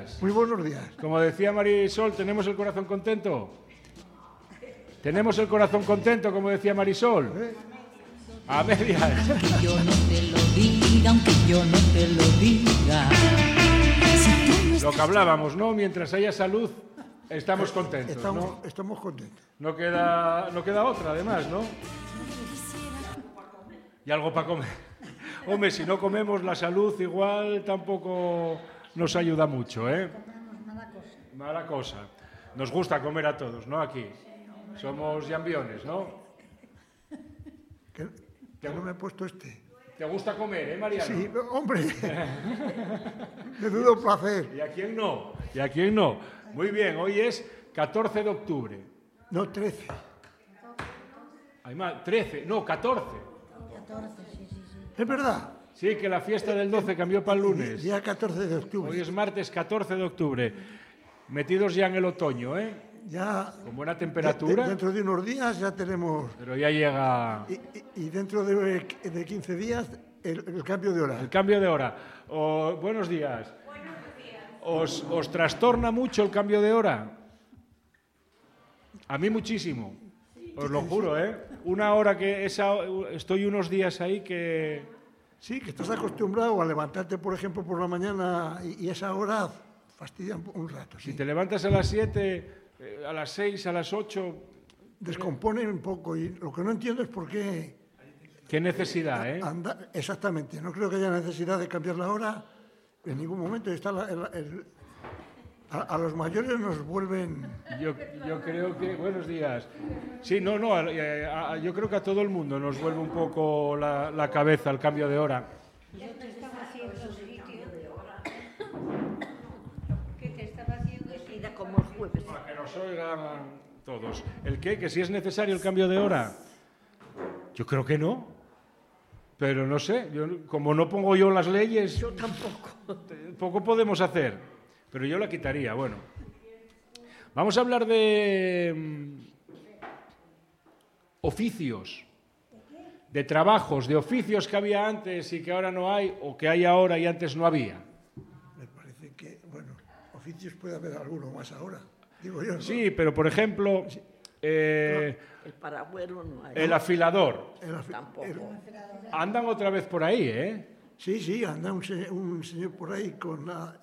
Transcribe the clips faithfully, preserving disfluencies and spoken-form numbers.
días. Muy buenos días. Como decía Marisol, ¿tenemos el corazón contento? ¿Tenemos el corazón contento, como decía Marisol? ¿Eh? A medias. Aunque yo no te lo diga, aunque yo no te lo diga. Si tú no Lo que hablábamos, ¿no? Mientras haya salud, estamos contentos, Estamos, ¿no? estamos contentos. No queda, no queda otra, además, ¿no? Y algo para comer. Hombre, si no comemos, la salud igual tampoco nos ayuda mucho, ¿eh? Mala cosa. Nos gusta comer a todos, ¿no? Aquí. Somos llambiones, ¿no? Que, que no me he puesto este. ¿Te gusta comer, eh, Mariano? Sí, hombre. Me dudo placer. ¿Y a quién no? ¿Y a quién no? Muy bien, hoy es catorce de octubre. No, trece. Hay más, trece, no, catorce. ¿Es verdad? Sí, que la fiesta del doce cambió para el lunes. Día catorce de Hoy octubre. es martes catorce de octubre. Metidos ya en el otoño, ¿eh? Ya. Con buena de- temperatura, dentro de unos días ya tenemos. pero ya llega Y, y- y dentro de, de quince días el, el cambio de hora. el cambio de hora. O- buenos días. ¿Os, ¿Os trastorna mucho el cambio de hora? A mí muchísimo. Os lo juro, ¿eh? Una hora que esa, estoy unos días ahí que... Sí, que estás acostumbrado a levantarte, por ejemplo, por la mañana y, y esa hora fastidia un, un rato. Si Sí. te levantas a las siete, eh, a las seis, a las ocho... Descompone un poco y lo que no entiendo es por qué Qué necesidad, ¿eh? anda. Exactamente, no creo que haya necesidad de cambiar la hora en ningún momento. Está la- el- el- a, a los mayores nos vuelven. Yo, yo creo que... Buenos días. Sí, no, no, a- eh, a- yo creo que a todo el mundo nos vuelve un poco la, la cabeza el cambio de hora. Yo te estaba haciendo sitio. ¿Qué te estaba haciendo sitio? Como el jueves. Para que nos oigan todos. ¿El qué? ¿Que si es necesario el cambio de hora? Yo creo que no. Pero no sé, yo, como no pongo yo las leyes, Yo tampoco. poco podemos hacer. Pero yo la quitaría, bueno. Vamos a hablar de mm, oficios, de trabajos, de oficios que había antes y que ahora no hay, o que hay ahora y antes no había. Me parece que, bueno, oficios puede haber alguno más ahora. Digo yo. ¿no? Sí, pero por ejemplo, eh, El paragüero no hay. el afilador. El afi- Tampoco. el- Andan otra vez por ahí, ¿eh? sí, sí, anda un, se- un señor por ahí con la.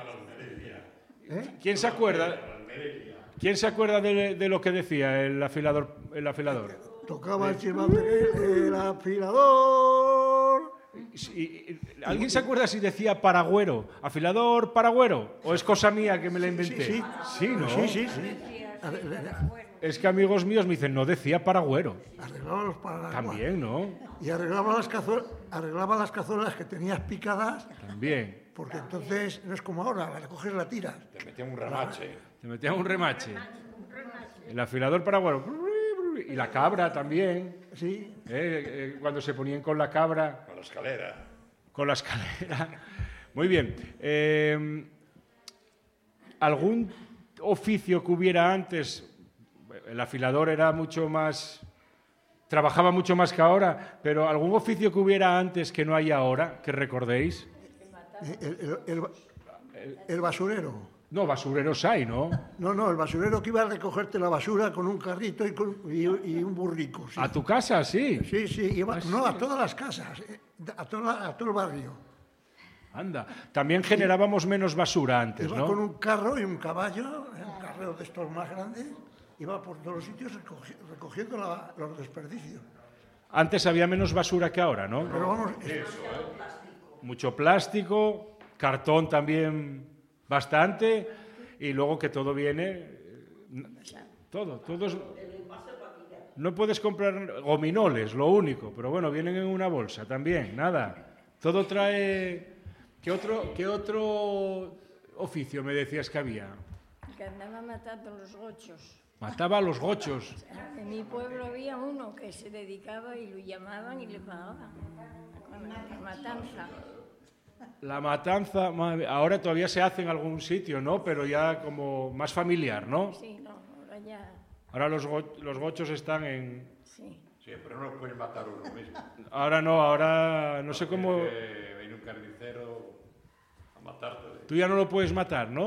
¿Quién se acuerda? ¿Quién se acuerda de, de lo que decía el afilador? El afilador? Tocaba el silbato, el afilador. Y- y- ¿Alguien se acuerda si decía paragüero? ¿Afilador, paragüero? ¿O es cosa mía que me la inventé? Sí, sí. Sí, ¿no? Sí, sí, sí. Arre- Es que amigos míos me dicen, no decía paragüero. Arreglaba los paraguas. También, ¿no? Y arreglaba las, cazuelas, arreglaba las cazuelas que tenías picadas, También. porque entonces no es como ahora, la recoges la tiras. Te metían un remache. Te metían un remache. El afilador paragüero. Y la cabra también. Sí, ¿eh? Eh, Cuando se ponían con la cabra. Con la escalera. Con la escalera. Muy bien. Eh, ¿Algún oficio que hubiera antes? El afilador era mucho más... Trabajaba mucho más que ahora, pero ¿algún oficio que hubiera antes que no hay ahora, que recordéis? el, el- el- el basurero. No, basureros hay, ¿no? No, no, el basurero que iba a recogerte la basura con un carrito y, con- y- y un burrico. Sí, A tu casa, sí. sí, sí, iba- no, a todas las casas, eh, a, toda- a todo el barrio. Anda. También generábamos menos basura antes, Iba con ¿no? un carro y un caballo, eh, un carro de estos más grandes, iba por todos los sitios recogi- recogiendo la- los desperdicios. Antes había menos basura que ahora, ¿no? Pero vamos, es- Mucho plástico, cartón también bastante, y luego que todo viene, eh, todo, todo es- no puedes comprar gominoles, lo único, pero bueno, vienen en una bolsa también, nada. Todo trae... ¿Qué otro, qué otro oficio me decías que había? Que andaba matando los gochos. Mataba a los gochos. En mi pueblo había uno que se dedicaba y lo llamaban y le pagaban. La matanza. La matanza, madre- ahora todavía se hace en algún sitio, ¿no? Pero ya como más familiar, ¿no? Sí, no, ahora ya. Ahora los, go- los gochos están en... Sí. Sí, pero no lo puedes matar uno mismo. Ahora no, ahora no sé cómo... Eh, viene un carnicero a matarte. Tú ya no lo puedes matar, ¿no?